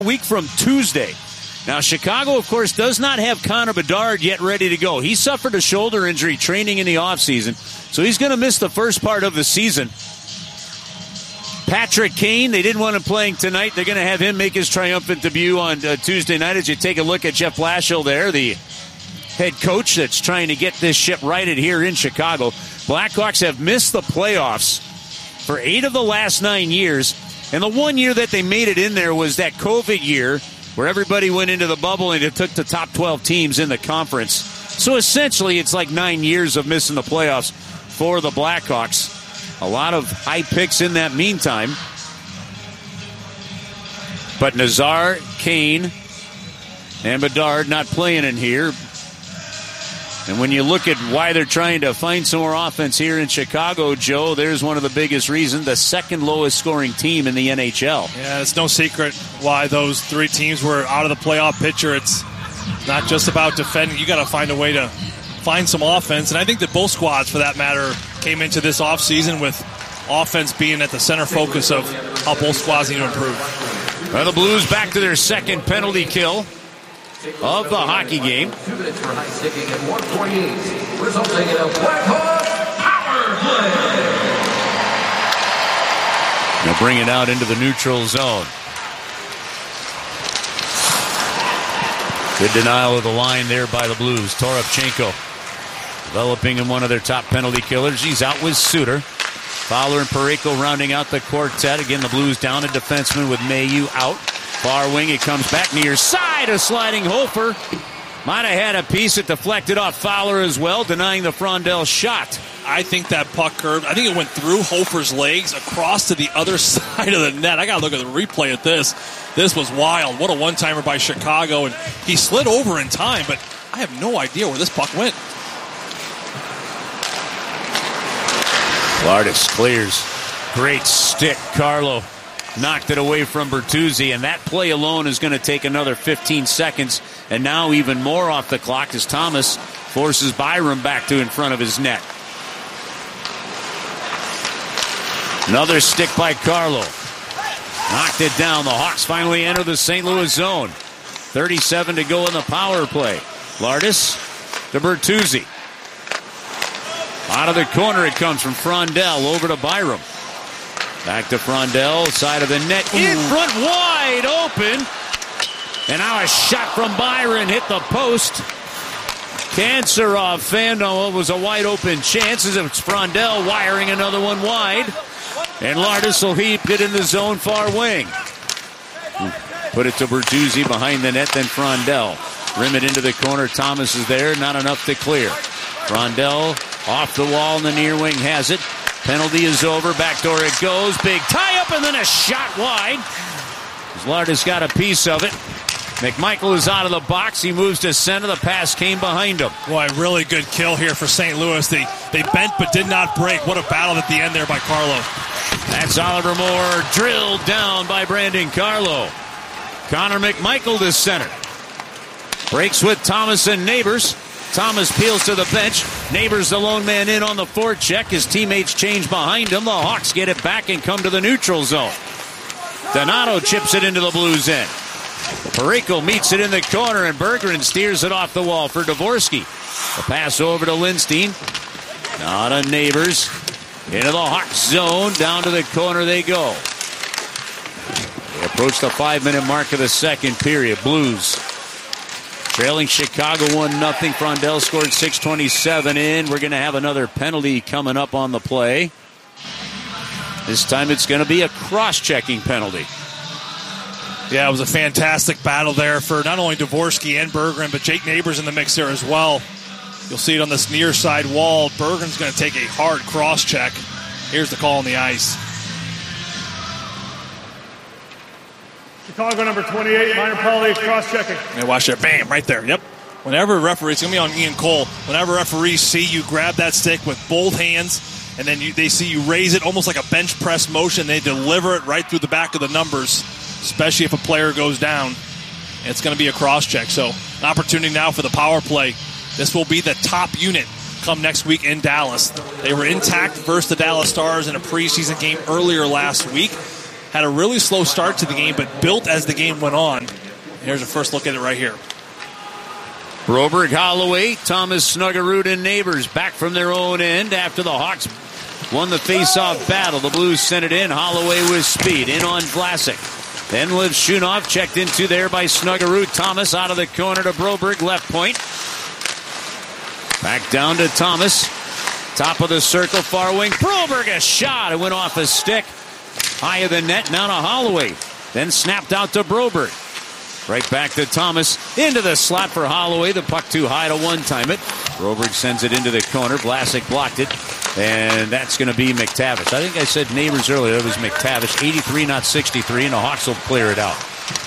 week from Tuesday. Now, Chicago, of course, does not have Connor Bedard yet ready to go. He suffered a shoulder injury training in the offseason, so he's going to miss the first part of the season. Patrick Kane, they didn't want him playing tonight. They're going to have him make his triumphant debut on Tuesday night. As you take a look at Jeff Blashill there, the head coach that's trying to get this ship righted here in Chicago. Blackhawks have missed the playoffs for 8 of the last 9 years. And the one year that they made it in there was that COVID year where everybody went into the bubble and it took the top 12 teams in the conference. So essentially it's like 9 years of missing the playoffs for the Blackhawks. A lot of high picks in that meantime. But Nazar, Kane, and Bedard not playing in here. And when you look at why they're trying to find some more offense here in Chicago, Joe, there's one of the biggest reasons, the second lowest scoring team in the NHL. Yeah, it's no secret why those 3 teams were out of the playoff picture. It's not just about defending. You got to find a way to find some offense. And I think that both squads, for that matter, came into this offseason with offense being at the center focus of how both squads need to improve. Well, the Blues back to their second penalty kill of the hockey game. 2 minutes for high sticking at 1:28, resulting in a Blackhawks power play. They'll bring it out into the neutral zone. Good denial of the line there by the Blues. Toropchenko developing in one of their top penalty killers. He's out with Suter. Fowler and Parayko rounding out the quartet. Again, the Blues down a defenseman with Mailloux out. Far wing, it comes back near side. A sliding Hofer. Might have had a piece that deflected off Fowler as well, denying the Frondell shot. I think that puck curved. I think it went through Hofer's legs across to the other side of the net. I got to look at the replay at this. This was wild. What a one-timer by Chicago. And he slid over in time, but I have no idea where this puck went. Lardis clears. Great stick, Carlo. Knocked it away from Bertuzzi, and that play alone is going to take another 15 seconds, and now even more off the clock as Thomas forces Byram back to in front of his net. Another stick by Carlo. Knocked it down. The Hawks finally enter the St. Louis zone. 37 to go in the power play. Lardis to Bertuzzi. Out of the corner it comes from Frondell over to Byram. Back to Frondell, side of the net, in front, wide open. And now a shot from Byron hit the post. Kanserov fanned on what was a wide open chance as it's Frondell wiring another one wide. And Lardis will heap it in the zone far wing. Put it to Bertuzzi behind the net, then Frondell. Rim it into the corner, Thomas is there, not enough to clear. Frondell off the wall in the near wing has it. Penalty is over. Backdoor it goes. Big tie-up and then a shot wide. Lardis got a piece of it. McMichael is out of the box. He moves to center. The pass came behind him. Boy, really good kill here for St. Louis. They bent but did not break. What a battle at the end there by Carlo. That's Oliver Moore drilled down by Brandon Carlo. Connor McMichael to center. Breaks with Thomas and Neighbors. Thomas peels to the bench. Neighbors the lone man in on the forecheck. His teammates change behind him. The Hawks get it back and come to the neutral zone. Donato chips it into the Blues end. Parayko meets it in the corner, and Berggren steers it off the wall for Dvorsky. The pass over to Lindstein. Now to Neighbors. Into the Hawks zone. Down to the corner they go. They approach the 5-minute mark of the second period. Blues trailing Chicago 1-0. Frondell scored 6:27 in. We're going to have another penalty coming up on the play. This time it's going to be a cross-checking penalty. Yeah, it was a fantastic battle there for not only Dvorsky and Berggren, but Jake Neighbors in the mix there as well. You'll see it on this near side wall. Berggren's going to take a hard cross-check. Here's the call on the ice. Chicago number 28, minor penalty, cross-checking. And watch there, bam, right there. Yep. Whenever a referee, it's going to be on Ian Cole. Whenever referees see you grab that stick with both hands, and then they see you raise it almost like a bench press motion, they deliver it right through the back of the numbers, especially if a player goes down. It's going to be a cross-check. So an opportunity now for the power play. This will be the top unit come next week in Dallas. They were intact versus the Dallas Stars in a preseason game earlier last week. had a really slow start to the game, but built as the game went on. Here's a first look at it right here. Broberg, Holloway, Thomas, Snuggerud, and Neighbors back from their own end after the Hawks won the face-off battle. The Blues sent it in. Holloway with speed. In on Vlasic. Then Levshunov checked into there by Snuggerud. Thomas out of the corner to Broberg, left point. Back down to Thomas. Top of the circle, far wing. Broberg, a shot. It went off a stick. High of the net, now to Holloway. Then snapped out to Broberg. Right back to Thomas. Into the slot for Holloway. The puck too high to one-time it. Broberg sends it into the corner. Vlasic blocked it. And that's going to be McTavish. I think I said Neighbors earlier. It was McTavish. 83, not 63. And the Hawks will clear it out.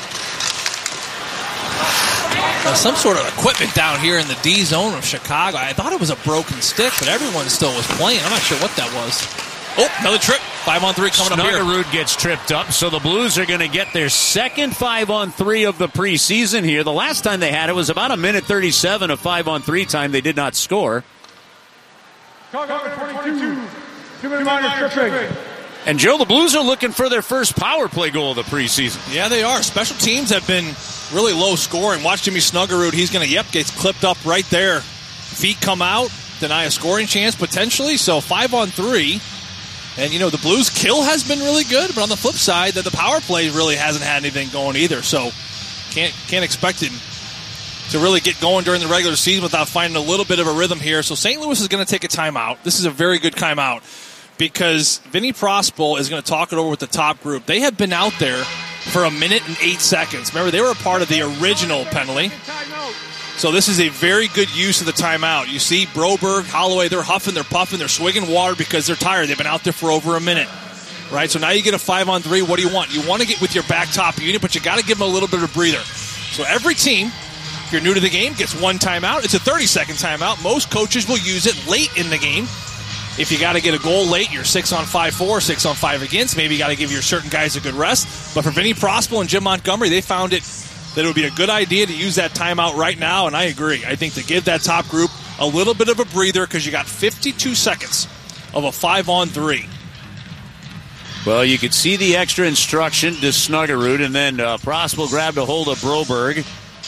Some sort of equipment down here in the D zone of Chicago. I thought it was a broken stick, but everyone still was playing. I'm not sure what that was. Oh, another trip. 5-on-3 coming up here. Snuggerud gets tripped up, so the Blues are going to get their second 5-on-3 of the preseason here. The last time they had it was about a minute 37 of 5-on-3 time. They did not score. Chicago 22. 2-minute minor tripping. And, Joe, the Blues are looking for their first power play goal of the preseason. Yeah, they are. Special teams have been really low scoring. Watch Jimmy Snuggerud. He's going to, gets clipped up right there. Feet come out, deny a scoring chance potentially. So 5-on-3. And, the Blues' kill has been really good, but on the flip side, the power play really hasn't had anything going either. So can't expect it to really get going during the regular season without finding a little bit of a rhythm here. So St. Louis is going to take a timeout. This is a very good timeout because Vinny Prospal is going to talk it over with the top group. They have been out there for a minute and 8 seconds. Remember, they were a part of the original penalty. So this is a very good use of the timeout. You see Broberg, Holloway, they're huffing, they're puffing, they're swigging water because they're tired. They've been out there for over a minute. Right? So now you get a 5-on-3. What do you want? You want to get with your back top unit, but you got to give them a little bit of a breather. So every team, if you're new to the game, gets one timeout. It's a 30-second timeout. Most coaches will use it late in the game. If you got to get a goal late, you're 6-on-5 for, 6-on-5 against. Maybe you got to give your certain guys a good rest. But for Vinny Prospal and Jim Montgomery, they found it that it would be a good idea to use that timeout right now, and I agree. I think to give that top group a little bit of a breather because you got 52 seconds of a 5-on-3. Well, you could see the extra instruction to Snuggerud, and then Prospal grabbed a hold of Broberg.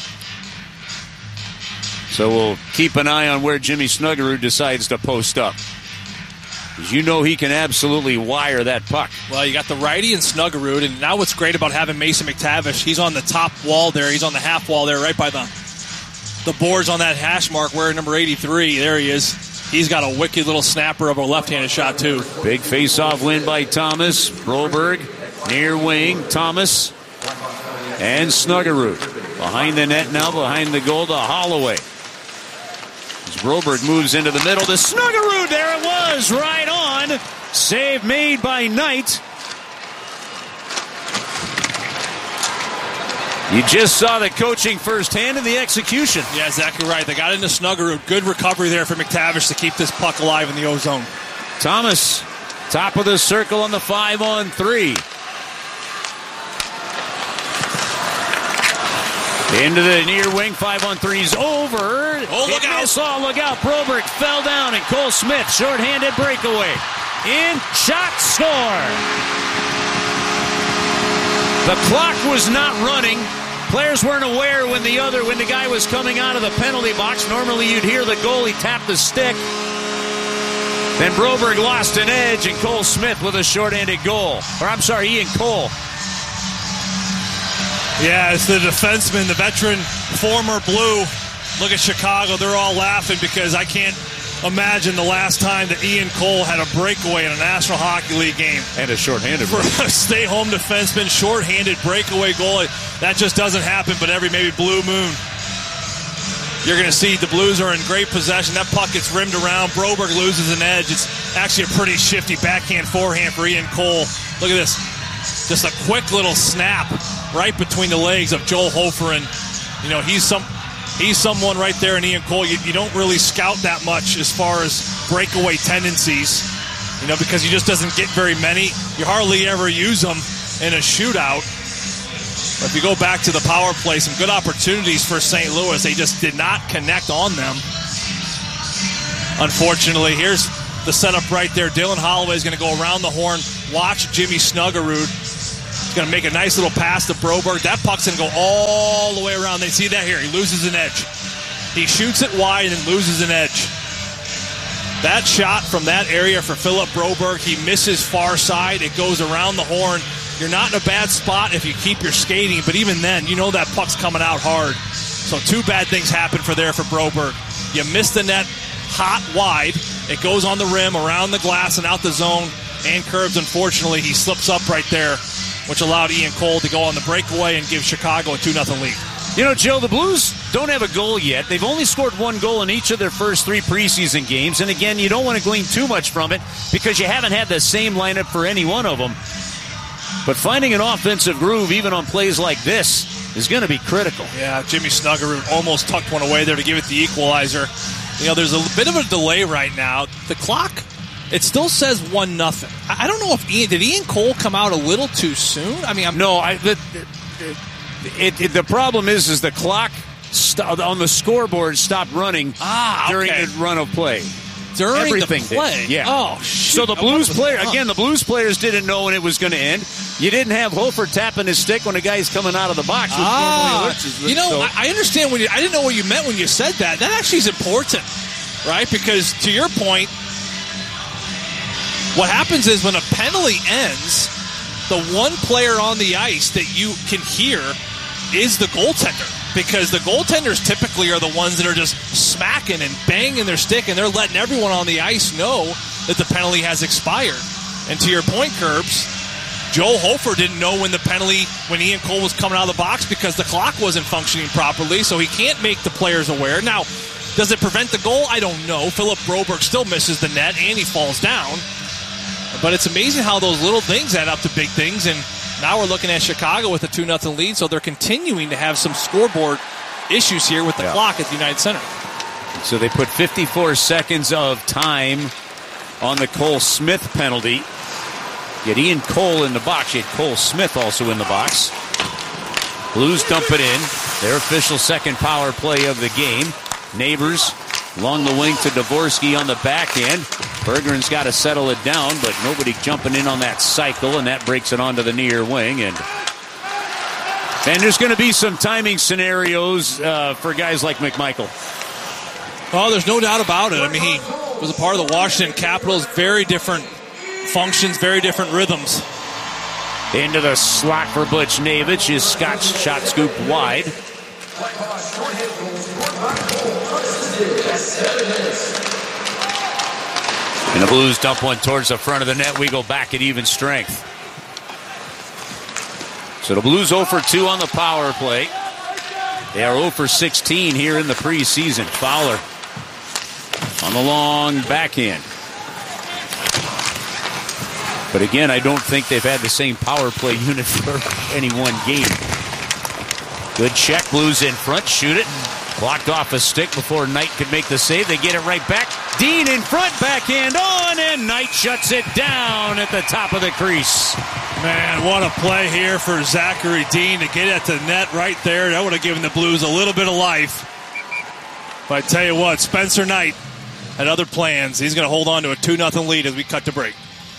So we'll keep an eye on where Jimmy Snuggerud decides to post up. Because he can absolutely wire that puck. Well, you got the righty and Snuggerud, and now what's great about having Mason McTavish, he's on the top wall there. He's on the half wall there right by the boards on that hash mark wearing number 83. There he is. He's got a wicked little snapper of a left-handed shot, too. Big face-off win by Thomas. Broberg, near wing, Thomas, and Snuggerud. Behind the net now, behind the goal to Holloway. As Broberg moves into the middle to Snuggerud. There it was, right on. Save made by Knight. You just saw the coaching firsthand and the execution. Yeah, exactly right. They got into Snuggerud. Good recovery there for McTavish to keep this puck alive in the O-zone. Thomas, top of the circle on the 5-on-3. Into the near wing, 5-on-3's over. Oh, look out. Look out. Broberg fell down, and Cole Smith, short-handed breakaway. In, shot, score. The clock was not running. Players weren't aware when the guy was coming out of the penalty box. Normally you'd hear the goalie tap the stick. Then Broberg lost an edge, and Cole Smith with a short-handed goal. Ian Cole. Yeah, it's the defenseman, the veteran, former Blue. Look at Chicago. They're all laughing because I can't imagine the last time that Ian Cole had a breakaway in a National Hockey League game. And a short-handed for a stay-home defenseman, short-handed breakaway goal. That just doesn't happen, but every maybe blue moon. You're going to see the Blues are in great possession. That puck gets rimmed around. Broberg loses an edge. It's actually a pretty shifty backhand forehand for Ian Cole. Look at this. Just a quick little snap right between the legs of Joel Hofer. And, he's someone right there in Ian Cole. You don't really scout that much as far as breakaway tendencies, because he just doesn't get very many. You hardly ever use them in a shootout. But if you go back to the power play, some good opportunities for St. Louis. They just did not connect on them. Unfortunately, here's the setup right there. Dylan Holloway is going to go around the horn, watch Jimmy Snuggerud. going to make a nice little pass to Broberg. That puck's going to go all the way around. They see that here. He loses an edge. He shoots it wide and loses an edge. That shot from that area for Philip Broberg, he misses far side. It goes around the horn. You're not in a bad spot if you keep your skating, but even then, you know that puck's coming out hard. So two bad things happen for Broberg. You miss the net hot wide. It goes on the rim, around the glass, and out the zone. And Curbs, unfortunately, he slips up right there, which allowed Ian Cole to go on the breakaway and give Chicago a 2-0 lead. You know, Joe, the Blues don't have a goal yet. They've only scored one goal in each of their first 3 preseason games. And again, you don't want to glean too much from it because you haven't had the same lineup for any one of them. But finding an offensive groove, even on plays like this, is going to be critical. Yeah, Jimmy Snuggerud almost tucked one away there to give it the equalizer. You know, there's a bit of a delay right now. The clock, it still says 1-0. I don't know if did Ian Cole come out a little too soon? I mean, the problem is the clock on the scoreboard stopped running during the run of play. During Everything the play? did. Yeah. Oh, shoot. So the Blues the Blues players didn't know when it was going to end. You didn't have Hofer tapping his stick when the guy's coming out of the box. I understand I didn't know what you meant when you said that. That actually is important, right? Because to your point, what happens is when a penalty ends, the one player on the ice that you can hear is the goaltender. Because the goaltenders typically are the ones that are just smacking and banging their stick, and they're letting everyone on the ice know that the penalty has expired. And to your point, Curbs, Joe Hofer didn't know when Ian Cole was coming out of the box because the clock wasn't functioning properly, so he can't make the players aware. Now, does it prevent the goal? I don't know. Philip Broberg still misses the net, and he falls down. But it's amazing how those little things add up to big things, and now we're looking at Chicago with a 2-0 lead, so they're continuing to have some scoreboard issues here with the clock at the United Center. So they put 54 seconds of time on the Cole Smith penalty. You had Ian Cole in the box. You had Cole Smith also in the box. Blues dump it in. Their official second power play of the game. Neighbors along the wing to Dvorsky on the back end. Berggren's got to settle it down, but nobody jumping in on that cycle, and that breaks it onto the near wing. And there's going to be some timing scenarios for guys like McMichael. Well, there's no doubt about it. I mean, he was a part of the Washington Capitals. Very different functions, very different rhythms. Into the slot for Butch Navich. His Scotch shot scooped wide. And the Blues dump one towards the front of the net. We go back at even strength. So the Blues 0 for 2 on the power play. They are 0 for 16 here in the preseason. Fowler on the long backhand. But again, I don't think they've had the same power play unit for any one game. Good check. Blues in front. Shoot it. Blocked off a stick before Knight could make the save. They get it right back. Dean in front, backhand on, and Knight shuts it down at the top of the crease. Man, what a play here for Zachary Dean to get at the net right there. That would have given the Blues a little bit of life. But I tell you what, Spencer Knight had other plans. He's going to hold on to a 2-0 lead as we cut to break.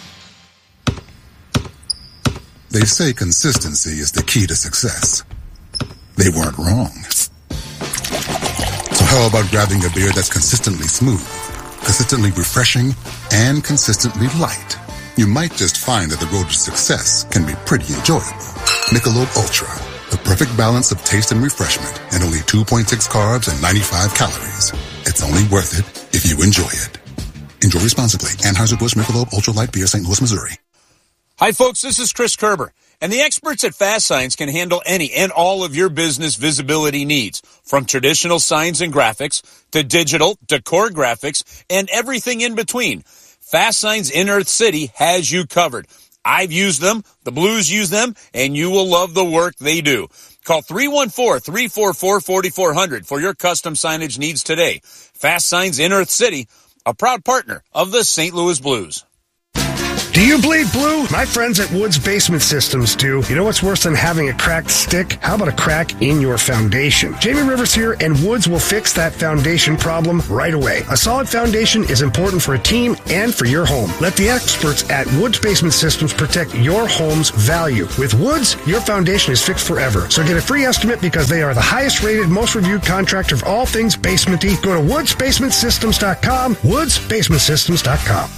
They say consistency is the key to success. They weren't wrong. So how about grabbing a beer that's consistently smooth, consistently refreshing, and consistently light? You might just find that the road to success can be pretty enjoyable. Michelob Ultra, the perfect balance of taste and refreshment, and only 2.6 carbs and 95 calories. It's only worth it if you enjoy it. Enjoy responsibly. Anheuser-Busch Michelob Ultra Light Beer, St. Louis, Missouri. Hi, folks. This is Chris Kerber. And the experts at Fast Signs can handle any and all of your business visibility needs, from traditional signs and graphics to digital, decor graphics, and everything in between. Fast Signs in Earth City has you covered. I've used them, the Blues use them, and you will love the work they do. Call 314-344-4400 for your custom signage needs today. Fast Signs in Earth City, a proud partner of the St. Louis Blues. Do you bleed blue? My friends at Woods Basement Systems do. You know what's worse than having a cracked stick? How about a crack in your foundation? Jamie Rivers here, and Woods will fix that foundation problem right away. A solid foundation is important for a team and for your home. Let the experts at Woods Basement Systems protect your home's value. With Woods, your foundation is fixed forever. So get a free estimate because they are the highest rated, most reviewed contractor of all things basementy. Go to woodsbasementsystems.com, woodsbasementsystems.com.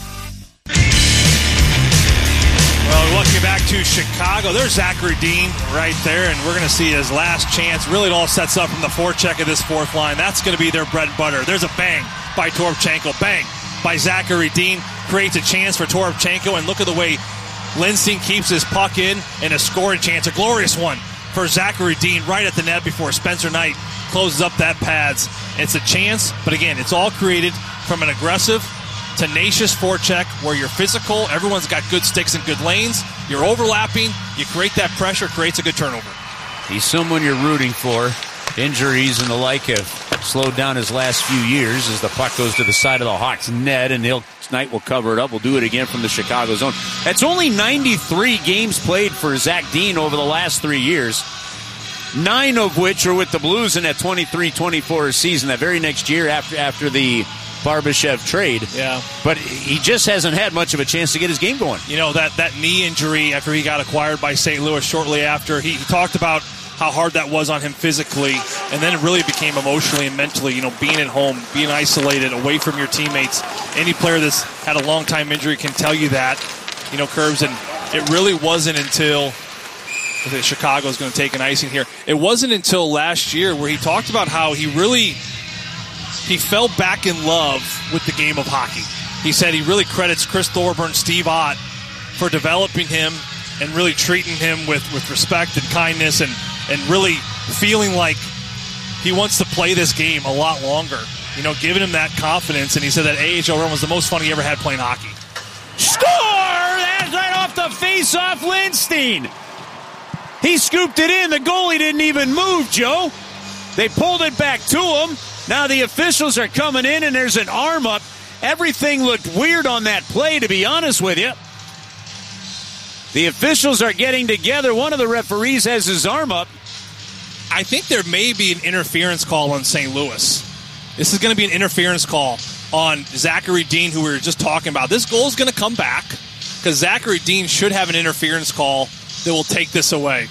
Well, we welcome you back to Chicago. There's Zachary Dean right there, and we're going to see his last chance. Really, it all sets up from the forecheck of this fourth line. That's going to be their bread and butter. There's a bang by Toropchenko. Bang by Zachary Dean. Creates a chance for Toropchenko, and look at the way Lindstein keeps his puck in, and a scoring chance. A glorious one for Zachary Dean right at the net before Spencer Knight closes up that pads. It's a chance, but again, it's all created from an aggressive, tenacious forecheck where you're physical, everyone's got good sticks and good lanes, you're overlapping, you create that pressure, creates a good turnover. He's someone you're rooting for. Injuries and the like have slowed down his last few years as the puck goes to the side of the Hawks net, and Knight will cover it up. We'll do it again from the Chicago zone. That's only 93 games played for Zach Dean over the last 3 years, 9 of which are with the Blues in that 23-24 season, that very next year after the Barbashev trade. Yeah. But he just hasn't had much of a chance to get his game going. You know, that knee injury after he got acquired by St. Louis shortly after, he talked about how hard that was on him physically, and then it really became emotionally and mentally, you know, being at home, being isolated, away from your teammates. Any player that's had a long-time injury can tell you that, you know, Curbs, and it really wasn't until Chicago's going to take an icing here. It wasn't until last year where he talked about how he fell back in love with the game of hockey. He said he really credits Chris Thorburn, Steve Ott for developing him and really treating him with respect and kindness and really feeling like he wants to play this game a lot longer. You know, giving him that confidence. And he said that AHL run was the most fun he ever had playing hockey. Score! That's right off the face-off, Lindstein. He scooped it in. The goalie didn't even move, Joe. They pulled it back to him. Now the officials are coming in, and there's an arm up. Everything looked weird on that play, to be honest with you. The officials are getting together. One of the referees has his arm up. I think there may be an interference call on St. Louis. This is going to be an interference call on Zachary Dean, who we were just talking about. This goal is going to come back because Zachary Dean should have an interference call that will take this away.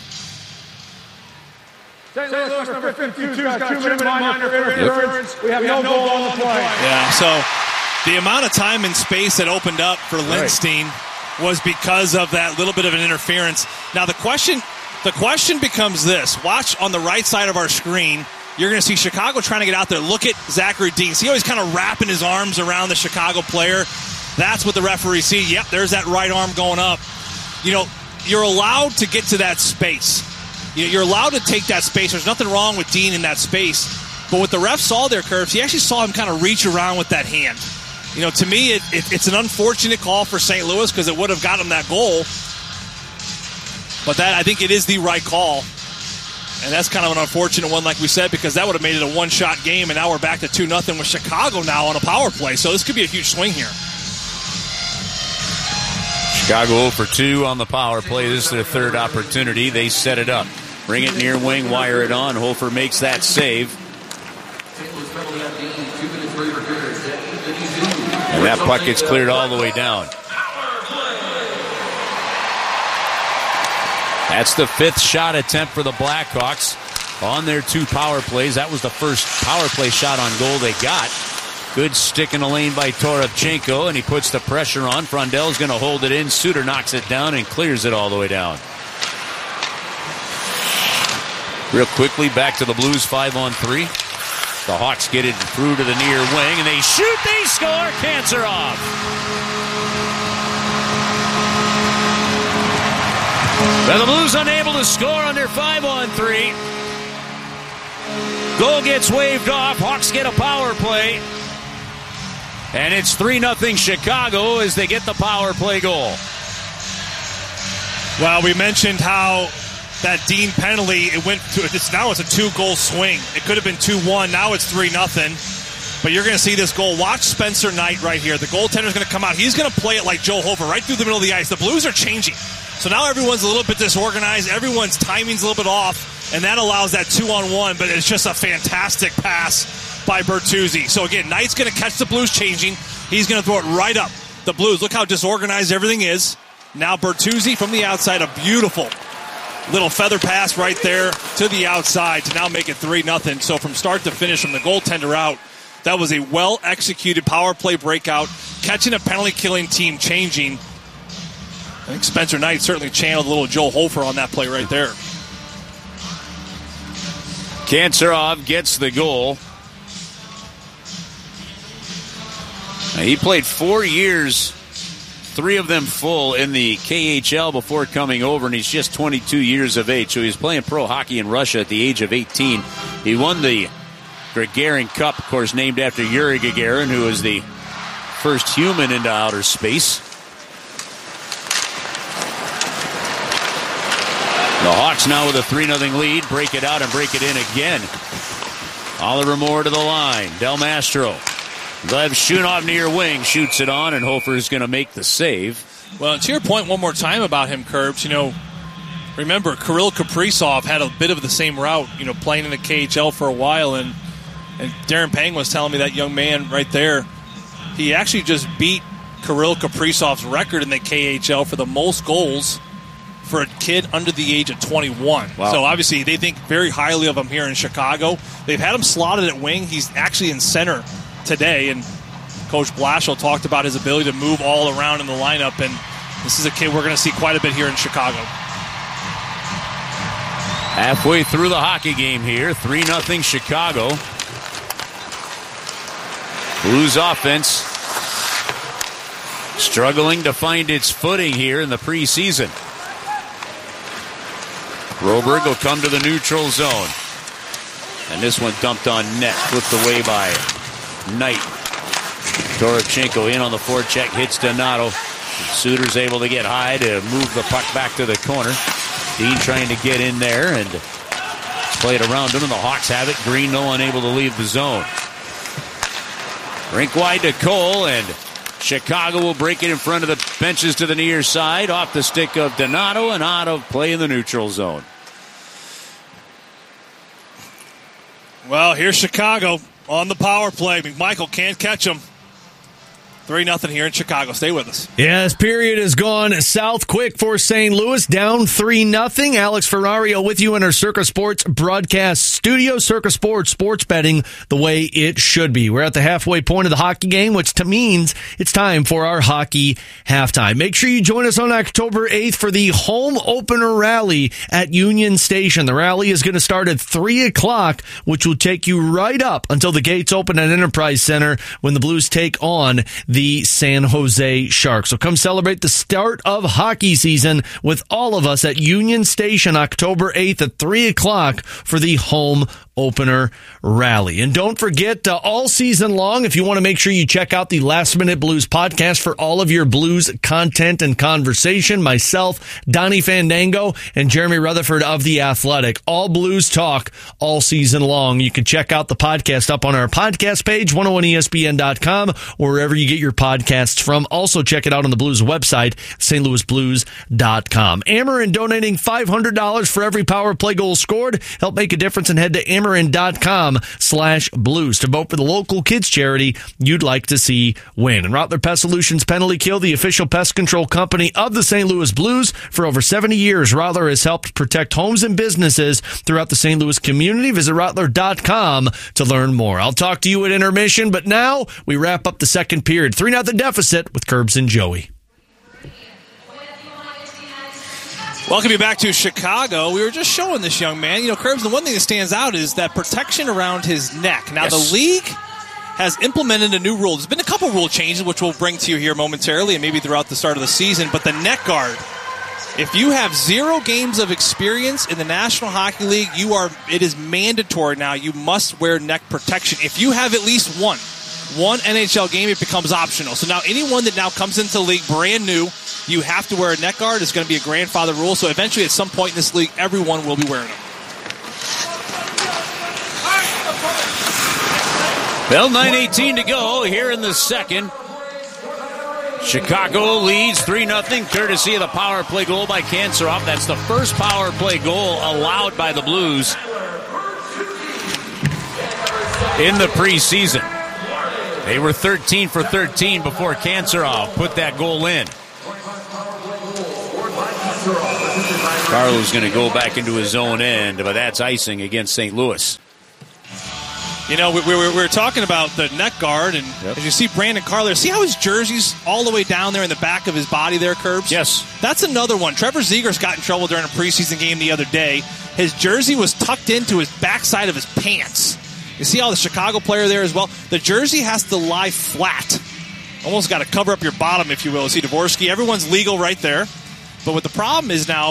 St. Louis number 52 got 2-minute minor interference. We have no goal on the play. Yeah, so the amount of time and space that opened up for Lindstein was because of that little bit of an interference. Now the question becomes this. Watch on the right side of our screen. You're going to see Chicago trying to get out there. Look at Zachary Dean. See how he's kind of wrapping his arms around the Chicago player? That's what the referee sees. Yep, there's that right arm going up. You know, you're allowed to get to that space. You're allowed to take that space. There's nothing wrong with Dean in that space. But what the ref saw there, Curbs, he actually saw him kind of reach around with that hand. You know, to me, it's an unfortunate call for St. Louis because it would have got him that goal. But that, I think it is the right call. And that's kind of an unfortunate one, like we said, because that would have made it a one-shot game, and now we're back to 2-0 with Chicago now on a power play. So this could be a huge swing here. Chicago 0 for 2 on the power play. This is their third opportunity. They set it up. Bring it near wing, wire it on. Hofer makes that save. And that puck gets cleared all the way down. That's the 5th shot attempt for the Blackhawks on their 2 power plays. That was the first power play shot on goal they got. Good stick in the lane by Toropchenko, and he puts the pressure on. Frondell's going to hold it in. Suter knocks it down and clears it all the way down. Real quickly, back to the Blues 5-on-3. The Hawks get it through to the near wing, and they shoot, they score. Kanserov. Well, the Blues unable to score on their 5-on-3. Goal gets waved off. Hawks get a power play. And it's 3-0 Chicago as they get the power play goal. Well, we mentioned how that Dean penalty, now it's a 2-goal swing. It could have been 2-1. Now it's 3-0. But you're going to see this goal. Watch Spencer Knight right here. The goaltender's going to come out. He's going to play it like Joe Hofer right through the middle of the ice. The Blues are changing. So now everyone's a little bit disorganized. Everyone's timing's a little bit off, and that allows that 2-on-1, but it's just a fantastic pass by Bertuzzi. So again, Knight's going to catch the Blues changing. He's going to throw it right up. The Blues, look how disorganized everything is. Now Bertuzzi from the outside, a beautiful little feather pass right there to the outside to now make it 3-0. So from start to finish, from the goaltender out, that was a well-executed power play breakout, catching a penalty-killing team changing. I think Spencer Knight certainly channeled a little Joe Hofer on that play right there. Kanserov gets the goal. Now, he played 4 years, 3 of them full in the KHL before coming over, and he's just 22 years of age. So he was playing pro hockey in Russia at the age of 18. He won the Gagarin Cup, of course, named after Yuri Gagarin, who was the first human into outer space. The Hawks now with a 3-0 lead. Break it out and break it in again. Oliver Moore to the line. Del Mastro. Lev Shunov near wing. Shoots it on, and Hofer's going to make the save. Well, to your point one more time about him, Curbs, remember, Kirill Kaprizov had a bit of the same route, playing in the KHL for a while, and Darren Pang was telling me that young man right there, he actually just beat Kirill Kaprizov's record in the KHL for the most goals for a kid under the age of 21. Wow. So obviously they think very highly of him here in Chicago. They've had him slotted at wing. He's actually in center today, and Coach Blashill talked about his ability to move all around in the lineup, and this is a kid we're going to see quite a bit here in Chicago. Halfway through the hockey game here, 3-0 Chicago. Blues offense struggling to find its footing here in the preseason. Broberg will come to the neutral zone. And this one dumped on net, flipped away by Knight. Toropchenko in on the forecheck, hits Donato. Suter's able to get high to move the puck back to the corner. Dean trying to get in there and play it around him, and the Hawks have it. Greenville unable to leave the zone. Rink wide to Cole, and Chicago will break it in front of the benches to the near side, off the stick of Donato and out of play in the neutral zone. Well, here's Chicago on the power play. McMichael can't catch him. 3-0 here in Chicago. Stay with us. Yeah, this period has gone south quick for St. Louis, down 3-0. Alex Ferrario with you in our Circa Sports broadcast studio. Circa Sports, sports betting the way it should be. We're at the halfway point of the hockey game, which to means it's time for our hockey halftime. Make sure you join us on October 8th for the home opener rally at Union Station. The rally is going to start at 3 o'clock, which will take you right up until the gates open at Enterprise Center when the Blues take on the San Jose Sharks. So come celebrate the start of hockey season with all of us at Union Station October 8th at 3 o'clock for the home opener rally. And don't forget, all season long, if you want to make sure you check out the Last Minute Blues podcast for all of your Blues content and conversation, myself, Donnie Fandango, and Jeremy Rutherford of The Athletic. All Blues talk all season long. You can check out the podcast up on our podcast page, 101ESPN.com, wherever you get your podcasts from. Also check it out on the Blues website, stlouisblues.com. Ameren donating $500 for every power play goal scored. Help make a difference and head to Ameren.com/blues to vote for the local kids charity you'd like to see win. And Rottler Pest Solutions Penalty Kill, the official pest control company of the St. Louis Blues. For over 70 years, Rottler has helped protect homes and businesses throughout the St. Louis community. Visit Rottler.com to learn more. I'll talk to you at intermission, but now we wrap up the second period. 3-0 deficit with Curbs and Joey. Welcome you back to Chicago. We were just showing this young man. Curbs, the one thing that stands out is that protection around his neck. Now, The league has implemented a new rule. There's been a couple rule changes, which we'll bring to you here momentarily and maybe throughout the start of the season. But the neck guard, if you have 0 games of experience in the National Hockey League, it is mandatory now. You must wear neck protection. If you have at least one NHL game, it becomes optional. So now anyone that now comes into the league brand new, you have to wear a neck guard. It's going to be a grandfather rule. So eventually at some point in this league, everyone will be wearing them. Well, 9:18 to go here in the second. Chicago leads 3-0, courtesy of the power play goal by Kanserov. That's the first power play goal allowed by the Blues in the preseason. They were 13 for 13 before Kanserov put that goal in. Carlo's going to go back into his own end, but that's icing against St. Louis. You know, we were talking about the net guard, and as you see Brandon Carlo, see how his jersey's all the way down there in the back of his body there, Curbs? Yes. That's another one. Trevor Zegers got in trouble during a preseason game the other day. His jersey was tucked into his backside of his pants. You see how the Chicago player there as well? The jersey has to lie flat. Almost got to cover up your bottom, if you will. See Dvorsky, everyone's legal right there. But what the problem is now,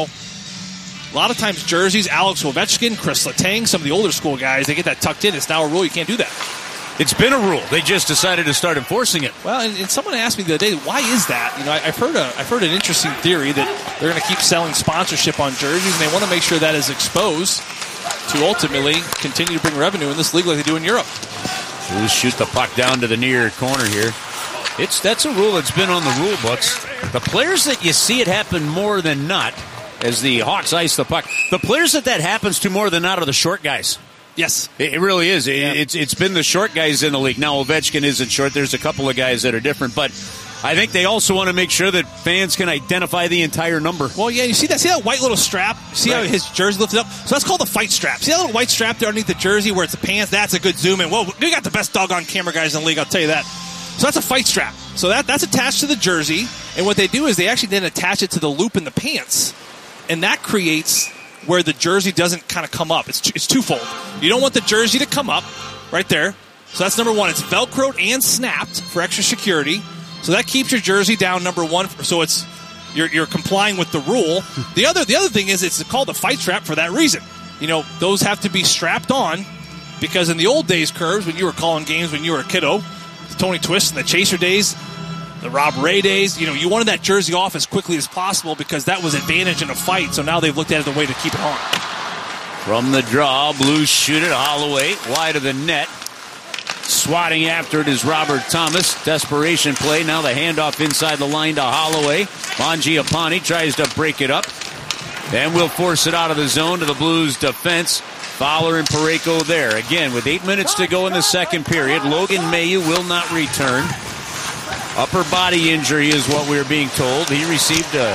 a lot of times jerseys, Alex Ovechkin, Chris Letang, some of the older school guys, they get that tucked in. It's now a rule. You can't do that. It's been a rule. They just decided to start enforcing it. Well, and someone asked me the other day, why is that? You know, I've heard an interesting theory that they're going to keep selling sponsorship on jerseys, and they want to make sure that is exposed to ultimately continue to bring revenue in this league like they do in Europe. Blues shoot the puck down to the near corner here. That's a rule that's been on the rule books. The players that you see it happen more than not, as the Hawks ice the puck, the players that happens to more than not are the short guys. Yes. It really is. Yeah. It's been the short guys in the league. Now, Ovechkin isn't short. There's a couple of guys that are different, but I think they also want to make sure that fans can identify the entire number. Well, yeah, you see that white little strap? See how his jersey lifted up? So that's called the fight strap. See that little white strap there underneath the jersey where it's the pants? That's a good zoom in. Whoa, we got the best doggone camera guys in the league, I'll tell you that. So that's a fight strap. So that's attached to the jersey, and what they do is they actually then attach it to the loop in the pants, and that creates where the jersey doesn't kind of come up. It's twofold. You don't want the jersey to come up right there. So that's number one. It's Velcroed and snapped for extra security. So that keeps your jersey down, number one. So it's you're complying with the rule. The other thing is it's called a fight strap for that reason. You know, those have to be strapped on because in the old days, Curves, when you were calling games when you were a kiddo, the Tony Twist and the Chaser days, the Rob Ray days, you know, you wanted that jersey off as quickly as possible because that was advantage in a fight. So now they've looked at it the way to keep it on. From the draw, Blues shoot it. Holloway wide of the net. Swatting after it is Robert Thomas. Desperation play. Now the handoff inside the line to Holloway. Mangiapane tries to break it up. And will force it out of the zone to the Blues defense. Fowler and Parayko there. Again, with 8 minutes to go in the second period, Logan Mailloux will not return. Upper body injury is what we're being told. He received a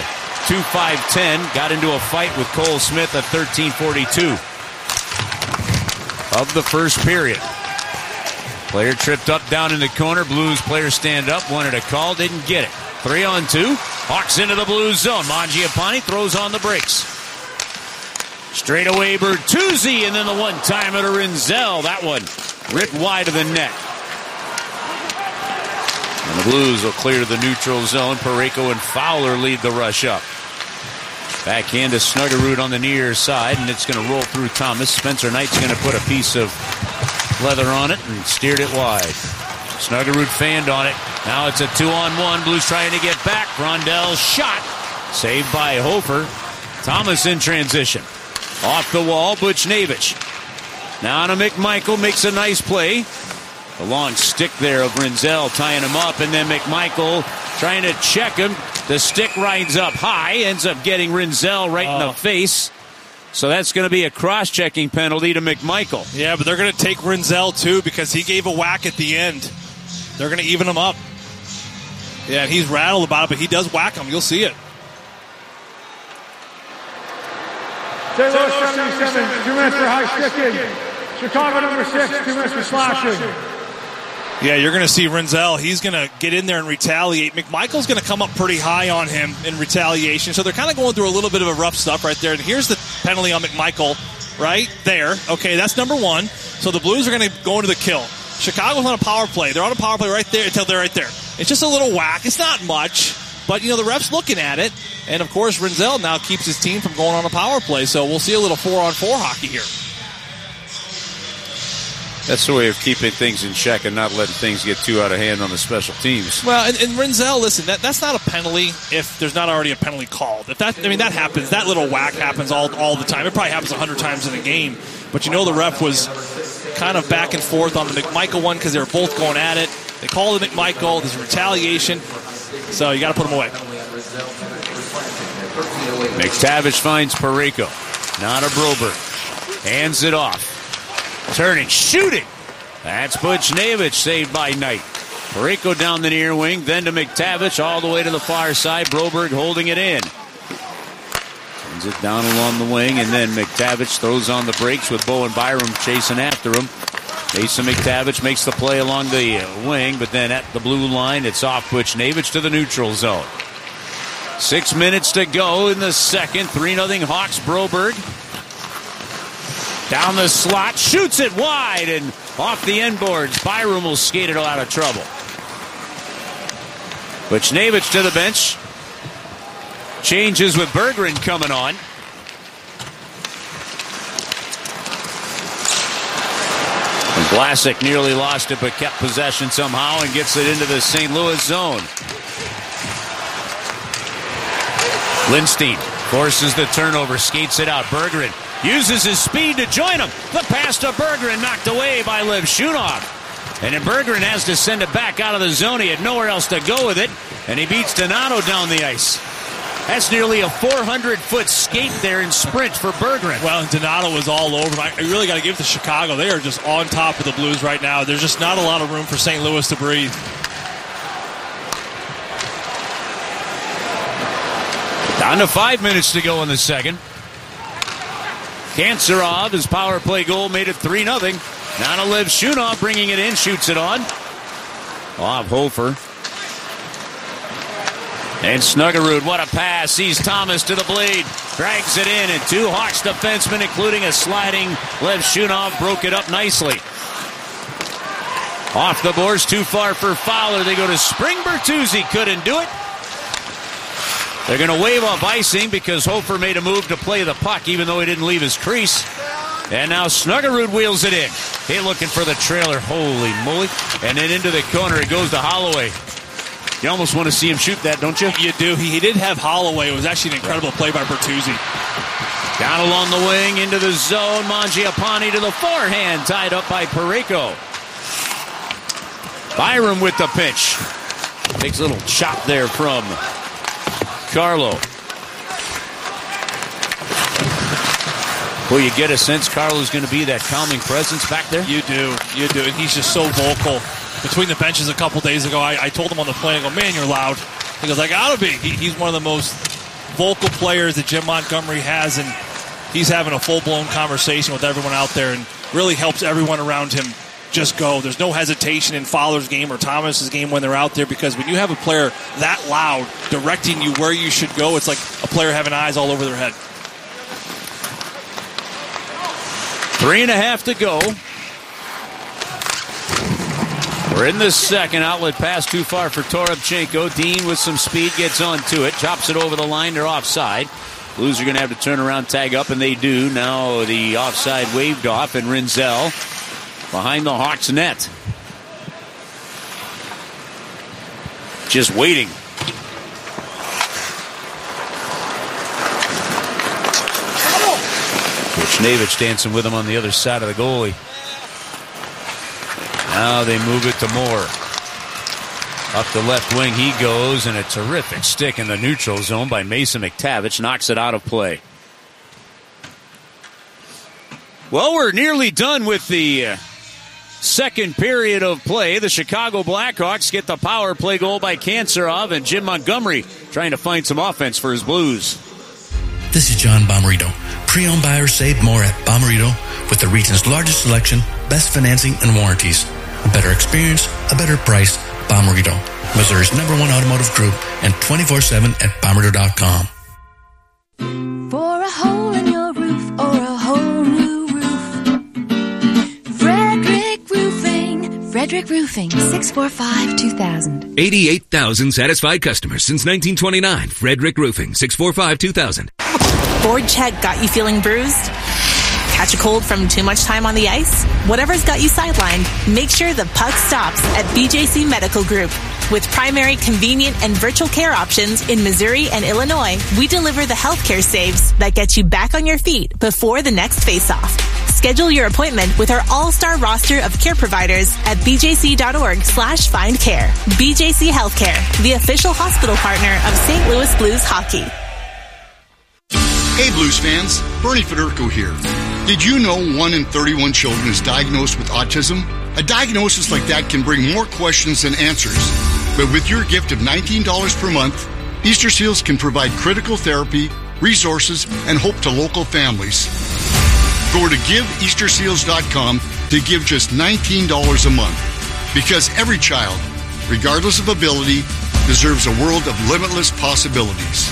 2-5-10. Got into a fight with Cole Smith at 13:42 of the first period. Player tripped up down in the corner. Blues player stand up. Wanted a call. Didn't get it. 3-on-2. Hawks into the Blues zone. Mangiapane throws on the brakes. Straight away Bertuzzi, and then the one-timer to Rinzel. That one ripped wide of the net. And the Blues will clear the neutral zone. Parayko and Fowler lead the rush up. Backhand to Snuggerud on the near side, and it's going to roll through Thomas. Spencer Knight's going to put a piece of leather on it and steered it wide. Snuggerud fanned on it. Now it's a 2-on-1. Blues trying to get back. Rondell's shot. Saved by Hofer. Thomas in transition. Off the wall, Buchnevich. Now to McMichael, makes a nice play. The long stick there of Rinzel tying him up, and then McMichael trying to check him. The stick rides up high, ends up getting Rinzel right in the face. So that's going to be a cross-checking penalty to McMichael. Yeah, but they're going to take Rinzel too because he gave a whack at the end. They're going to even him up. Yeah, and he's rattled about it, but he does whack him. You'll see it. St. Louis 77, 2 minutes for high sticking. Chicago number 6, 2 minutes for slashing. Yeah, you're going to see Rinzel. He's going to get in there and retaliate. McMichael's going to come up pretty high on him in retaliation. So they're kind of going through a little bit of a rough stuff right there. And here's the penalty on McMichael right there. Okay, that's number one. So the Blues are going to go into the kill. Chicago's on a power play. They're on a power play right there until they're right there. It's just a little whack. It's not much. But, you know, the ref's looking at it. And, of course, Rinzel now keeps his team from going on a power play. So we'll see a little 4-on-4 hockey here. That's the way of keeping things in check and not letting things get too out of hand on the special teams. Well, and Rinzel, listen, that's not a penalty if there's not already a penalty called. If that, I mean, that happens. That little whack happens all the time. It probably happens 100 times in a game. But you know the ref was kind of back and forth on the McMichael one because they were both going at it. They call it McMichael. There's retaliation. So you got to put him away. McTavish finds Parayko. Now to Broberg. Hands it off. Turning, shooting. That's Buchnevich, saved by Knight. Parayko down the near wing, then to McTavish all the way to the far side. Broberg holding it in. Sends it down along the wing, and then McTavish throws on the brakes with Bowen Byram chasing after him. Mason McTavish makes the play along the wing, but then at the blue line, it's off Buchnevich to the neutral zone. 6 minutes to go in the second. 3-0 Hawks. Broberg down the slot, shoots it wide and off the end boards. Byram will skate it out of trouble. Buchnevich to the bench. Changes with Berggren coming on. And Vlasic nearly lost it but kept possession somehow and gets it into the St. Louis zone. Lindstein forces the turnover, skates it out. Berggren uses his speed to join him. The pass to Berggren knocked away by Levshunov. And then Berggren has to send it back out of the zone. He had nowhere else to go with it. And he beats Donato down the ice. That's nearly a 400-foot skate there and sprint for Berggren. Well, and Donato was all over him. I really got to give it to Chicago. They are just on top of the Blues right now. There's just not a lot of room for St. Louis to breathe. Down to 5 minutes to go in the second. Kanserov, his power play goal made it 3-0. Now to Levshunov bringing it in, shoots it on. Off Hofer. And Snuggerud, what a pass. Sees Thomas to the blade. Drags it in, and two Hawks defensemen, including a sliding Levshunov, broke it up nicely. Off the boards, too far for Fowler. They go to Spring. Bertuzzi couldn't do it. They're going to wave off icing because Hofer made a move to play the puck, even though he didn't leave his crease. And now Snuggerud wheels it in. Hey, looking for the trailer. Holy moly. And then into the corner, it goes to Holloway. You almost want to see him shoot that, don't you? You do. He did have Holloway. It was actually an incredible play by Bertuzzi. Down along the wing, into the zone. Mangiapane to the forehand, tied up by Parayko. Byram with the pinch. Takes a little chop there from Carlo. Well, you get a sense Carlo's going to be that calming presence back there? You do. And he's just so vocal. Between the benches a couple days ago, I told him on the plane, I go, man, you're loud. He goes, I gotta be. He's one of the most vocal players that Jim Montgomery has, and he's having a full-blown conversation with everyone out there and really helps everyone around him just go. There's no hesitation in Fowler's game or Thomas's game when they're out there, because when you have a player that loud directing you where you should go, it's like a player having eyes all over their head. 3.5 to go. We're in the second. Outlet pass too far for Toropchenko. Dean with some speed gets onto it. Chops it over the line. They're offside. Blues are going to have to turn around, tag up, and they do. Now the offside waved off, and Rinzel behind the Hawks net. Just waiting. Buchnevich dancing with him on the other side of the goalie. Now they move it to Moore. Up the left wing he goes, and a terrific stick in the neutral zone by Mason McTavish knocks it out of play. Well, we're nearly done with the second period of play. The Chicago Blackhawks get the power play goal by Kanserov, and Jim Montgomery trying to find some offense for his Blues. This is John Bomarito. Pre-owned buyers save more at Bomarito with the region's largest selection, best financing, and warranties. A better experience, a better price. Bomarito, Missouri's #1 automotive group, and 24/7 at Bomarito.com. For a hole in your roof or a whole new roof, Frederick Roofing. Frederick Roofing, 645-2000. 88,000 satisfied customers since 1929. Frederick Roofing, 645-2000. Board check got you feeling bruised? Catch a cold from too much time on the ice? Whatever's got you sidelined, make sure the puck stops at BJC Medical Group. With primary, convenient, and virtual care options in Missouri and Illinois, we deliver the healthcare saves that get you back on your feet before the next face-off. Schedule your appointment with our all-star roster of care providers at bjc.org/findcare. BJC Healthcare, the official hospital partner of St. Louis Blues hockey. Hey Blues fans, Bernie Federico here. Did you know 1 in 31 children is diagnosed with autism? A diagnosis like that can bring more questions than answers. But with your gift of $19 per month, Easter Seals can provide critical therapy, resources, and hope to local families. Go to GiveEasterSeals.com to give just $19 a month. Because every child, regardless of ability, deserves a world of limitless possibilities.